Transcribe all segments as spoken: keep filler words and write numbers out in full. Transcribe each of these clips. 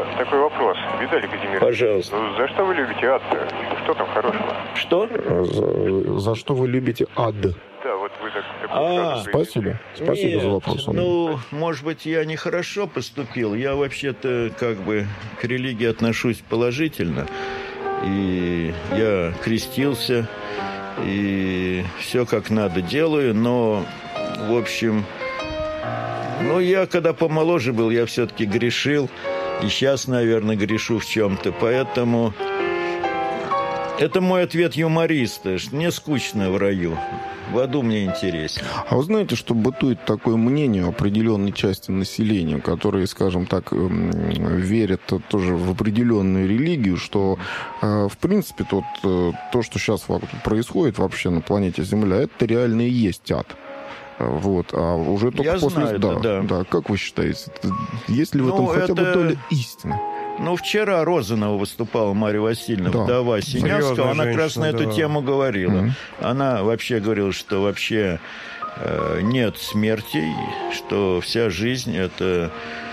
такой вопрос. Виталий Казимирович. Пожалуйста. Ну, за что вы любите ад? Что там хорошего? Что? За, за что вы любите ад? Да, вот вы так... А, спасибо. Спасибо Нет, за вопрос. ну, может быть, я нехорошо поступил. Я вообще-то как бы к религии отношусь положительно. И я крестился, и все как надо делаю, но, в общем... Ну, я когда помоложе был, я все-таки грешил. И сейчас, наверное, грешу в чем-то. Поэтому это мой ответ юмориста. Мне скучно в раю. В аду мне интереснее. А вы знаете, что бытует такое мнение у определенной части населения, которые, скажем так, верят тоже в определенную религию, что, в принципе, тот, то, что сейчас происходит вообще на планете Земля, это реально и есть ад. Вот, а уже только Я после... знаю, да, да, да. Как вы считаете, есть ли в этом ну, хотя это... бы доля истины? Ну, вчера Розанова выступала, Марья Васильевна, да. вдова Синявского. Она как раз на эту да. тему говорила. Mm-hmm. Она вообще говорила, что вообще э, нет смерти, что вся жизнь – это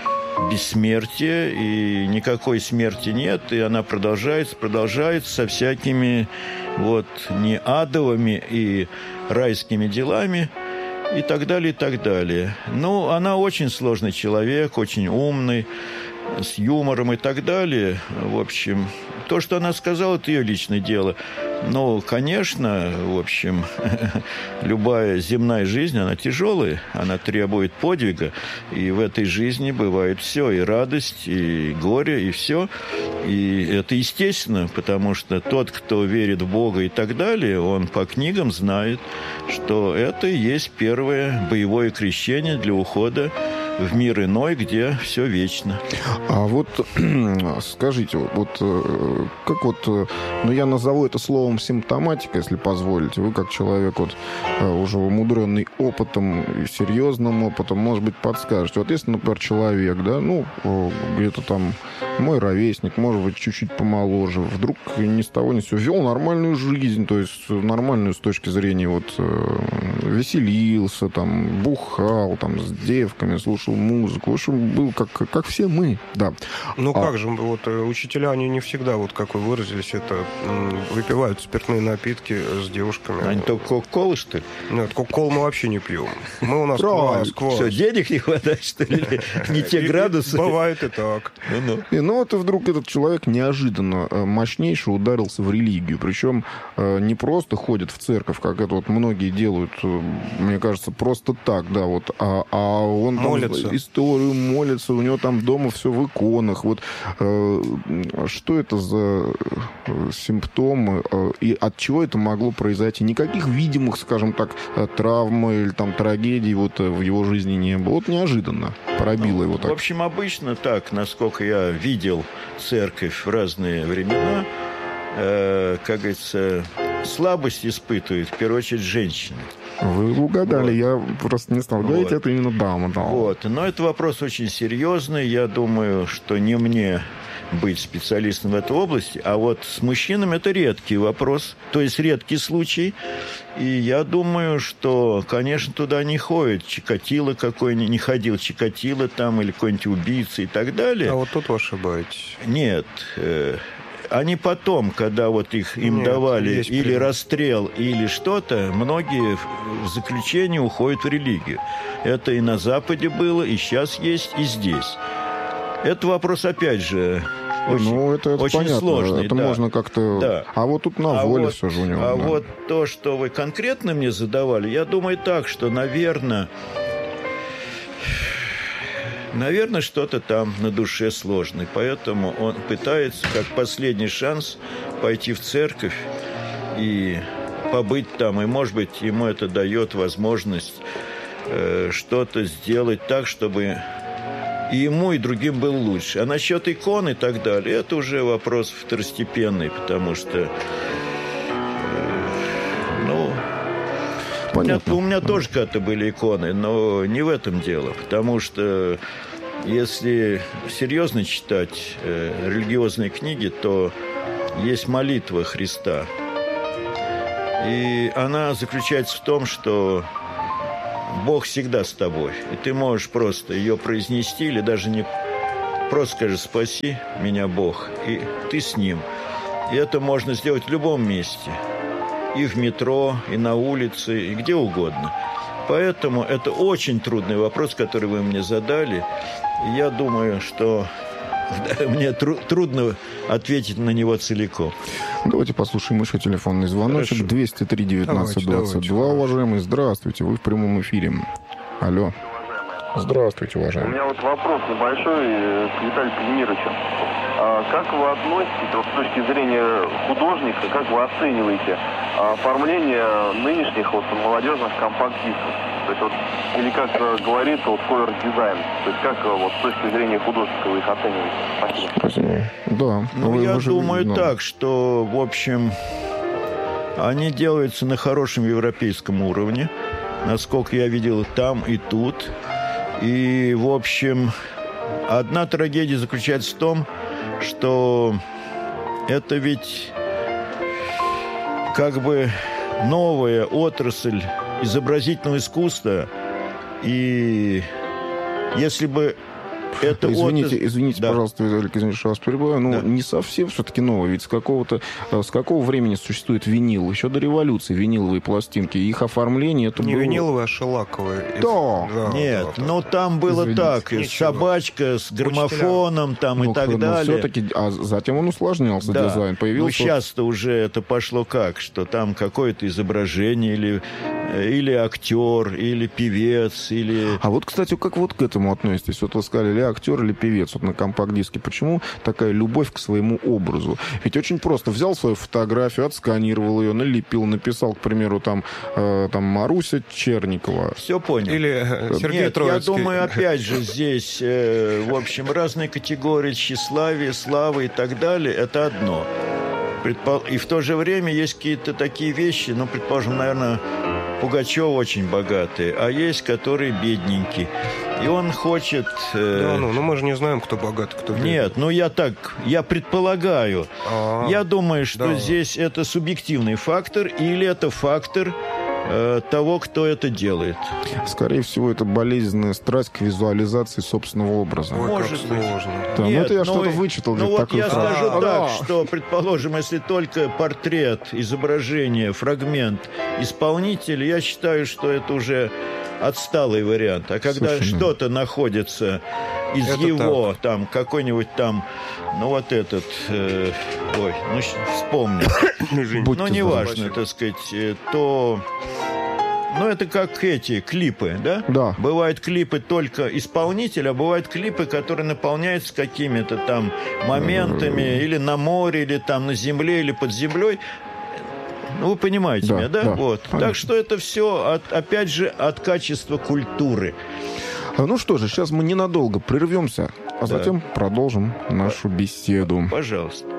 бессмертие, и никакой смерти нет. И она продолжается, продолжается со всякими вот не адовыми и райскими делами, и так далее, и так далее. Ну, она очень сложный человек, очень умный, с юмором и так далее. В общем, то, что она сказала, это ее личное дело. Но, конечно, в общем, любая земная жизнь, она тяжелая, она требует подвига. И в этой жизни бывает все, и радость, и горе, и все. И это естественно, потому что тот, кто верит в Бога и так далее, он по книгам знает, что это и есть первое боевое крещение для ухода в мир иной, где все вечно. А вот скажите, вот как вот, ну я назову это словом симптоматика, если позволите. Вы как человек вот уже умудренный опытом и серьезным опытом, может быть, подскажете. Вот если, например, человек, да, ну где-то там мой ровесник, может быть, чуть-чуть помоложе, вдруг ни с того ни с сего вел нормальную жизнь, то есть нормальную с точки зрения вот веселился, там, бухал, там, с девками, слушал музыку. В общем, был как, как все мы, да. Ну а... как же, вот учителя, они не всегда, вот как вы выразились, это выпивают спиртные напитки с девушками. Они только кока-колы, что ли? Нет, кока-колу мы вообще не пьем. Мы у нас квас, квас. Что, денег не хватает, что ли? Не те градусы? Бывает и так. И ну вот и вдруг этот человек неожиданно мощнейше ударился в религию. Причем не просто ходит в церковь, как это вот многие делают, мне кажется, просто так, да, вот, а, а он там историю молится, у него там дома все в иконах. Вот э, что это за симптомы э, и от чего это могло произойти? Никаких видимых, скажем так, травм или там трагедий вот в его жизни не было. Вот неожиданно пробило ну, его так. В общем, обычно так, насколько я видел церковь в разные времена, э, как говорится, слабость испытывает, в первую очередь, женщины. Вы угадали, вот. Я просто не стал говорить, вот. Это именно дама. Да. Вот. Но это вопрос очень серьезный. Я думаю, что не мне быть специалистом в этой области, а вот с мужчинами это редкий вопрос, то есть редкий случай. И я думаю, что, конечно, туда не ходит Чикатило какой-нибудь, не ходил Чикатило там, или какой-нибудь убийца и так далее. А вот тут вы ошибаетесь. Нет, э- Они потом, когда вот их им Нет, давали или пример. расстрел, или что-то, многие в заключение уходят в религию. Это и на Западе было, и сейчас есть, и здесь. Это вопрос, опять же, очень, ну, это, это очень понятно. сложный. Это да. можно как-то... Да. А вот тут на а воле вот, все же у него. А да. вот то, что вы конкретно мне задавали, я думаю так, что, наверное... Наверное, что-то там на душе сложное. Поэтому он пытается, как последний шанс, пойти в церковь и побыть там. И, может быть, ему это дает возможность э, что-то сделать так, чтобы и ему, и другим было лучше. А насчет икон и так далее, это уже вопрос второстепенный, потому что... Э, ну... У меня, у меня тоже когда-то были иконы, но не в этом дело. Потому что если серьезно читать э, религиозные книги, то есть молитва Христа. И она заключается в том, что Бог всегда с тобой. И ты можешь просто ее произнести или даже не, просто скажи: спаси меня, Бог, и ты с ним. И это можно сделать в любом месте. И в метро, и на улице, и где угодно. Поэтому это очень трудный вопрос, который вы мне задали. И я думаю, что мне тру- трудно ответить на него целиком. Давайте послушаем еще телефонный звоночек. Хорошо. двести три девятнадцать двадцать два. Давайте. Уважаемый, здравствуйте. Вы в прямом эфире. Алло. Здравствуйте, У уважаемый. меня вот вопрос небольшой э, к Виталию Казимировичу. А как вы относитесь, вот, с точки зрения художника, как вы оцениваете а, оформление нынешних вот, молодежных компакт-дисков? То есть, вот, или как э, говорится, вот, cover-дизайн. То есть как э, вот, с точки зрения художника вы их оцениваете? Спасибо. Спасибо. Да. Ну, вы- я вы же- думаю да. так, что, в общем, они делаются на хорошем европейском уровне, насколько я видел там и тут. И, в общем, одна трагедия заключается в том, что это ведь как бы новая отрасль изобразительного искусства. И если бы это Извините, отрасль- извините, Да. пожалуйста, Виталий Казимирович, что вас перебиваю. Ну, Да. не совсем все-таки новое. Ведь с какого-то, э, с какого времени существует винил? Еще до революции виниловые пластинки. Их оформление это Не было... виниловые, а шелаковые. Да. Нет, да, ну да. там было Извините. так, Ничего. собачка с граммофоном там и Ну, так но далее. все-таки, а затем он усложнялся, Да. дизайн. Ну, Появился... сейчас-то уже это пошло как, что там какое-то изображение или, или актер, или певец, или... А вот, кстати, как вот к этому относитесь? Вот вы сказали, или актер, или певец вот на компакт-диске. Почему такая любовь к своему образу? Ведь очень просто. Взял свою фотографию, отсканировал ее, налепил, написал, к примеру, там, э, там Маруся Черникова. Все понял. Или э, Сергей Нет, Троицкий. я думаю, опять же, здесь, э, в общем, разные категории тщеславия, славы и так далее. Это одно. Предпол- И в то же время есть какие-то такие вещи, ну, предположим, наверное, Пугачев очень богатый, а есть, которые бедненькие. И он хочет... э, Да, ну, ну мы же не знаем, кто богат, кто бедный. Нет, ну я так, я предполагаю. А, Я думаю, что да. здесь это субъективный фактор или это фактор э, того, кто это делает. Скорее всего, это болезненная страсть к визуализации собственного образа. Ой, Может как быть. сложно. Да, ну Нет, это я ну что-то и- вычитал. Ну ведь вот такую я фразу. скажу А, так, да. что, предположим, если только портрет, изображение, фрагмент исполнителя, я считаю, что это уже отсталый вариант. А когда Совершенно. что-то находится из Это его, там, какой-нибудь там, ну вот этот, э, ой, ну щ- вспомню. Будьте Ну, здоровы. неважно, так сказать, э, то... Ну, это как эти клипы, да? Да. Бывают клипы только исполнителя, а бывают клипы, которые наполняются какими-то там моментами, или на море, или там на земле, или под землей. Ну, вы понимаете Да, меня, да? да, Вот. понятно. Так что это все, от, опять же, от качества культуры. А, Ну что же, сейчас мы ненадолго прервемся, а Да. затем продолжим нашу беседу. Пожалуйста.